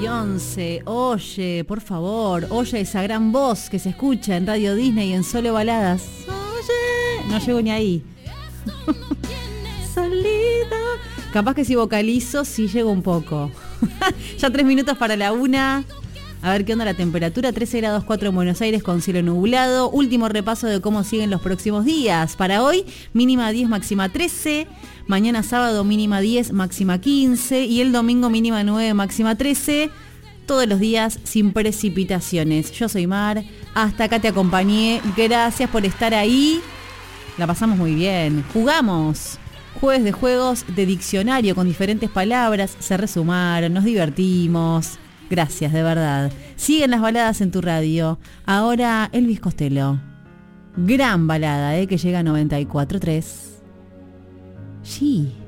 11, oye, por favor, oye esa gran voz que se escucha en Radio Disney y en Solo Baladas. Oye, no llego ni ahí. Solita. Capaz que si vocalizo, sí llego un poco. Ya 3 minutos para la 1. A ver qué onda la temperatura, 13 grados 4 en Buenos Aires con cielo nublado. Último repaso de cómo siguen los próximos días. Para hoy, mínima 10, máxima 13. Mañana sábado, mínima 10, máxima 15. Y el domingo, mínima 9, máxima 13. Todos los días sin precipitaciones. Yo soy Mar, hasta acá te acompañé. Gracias por estar ahí. La pasamos muy bien. Jugamos. Jueves de juegos de diccionario con diferentes palabras. Se resumaron, nos divertimos. Gracias, de verdad. Siguen las baladas en tu radio. Ahora Elvis Costello. Gran balada, que llega a 94.3. Sí.